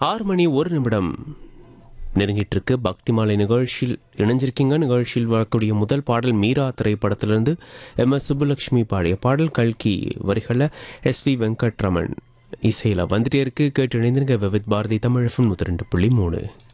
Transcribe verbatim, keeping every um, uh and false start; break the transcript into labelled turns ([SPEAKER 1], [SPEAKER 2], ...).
[SPEAKER 1] ஆறு மணி ஒரு நிமிடம் நெருங்கிட்டு இருக்கு. பக்தி மாலை நிகழ்ச்சியில் இணைஞ்சிருக்கீங்க. நிகழ்ச்சியில் வரக்கூடிய முதல் பாடல் மீரா திரைப்படத்திலிருந்து எம் எஸ் சுப்புலட்சுமி பாடிய பாடல். கல்கி வரிகளில் எஸ் வி வெங்கட்ரமன் இசையில் வந்துட்டே இருக்கு. கேட்டு இணைந்திருங்க வித் பாரதி தமிழ் எஃப்எம் நூற்றி ரெண்டு புள்ளி மூணு.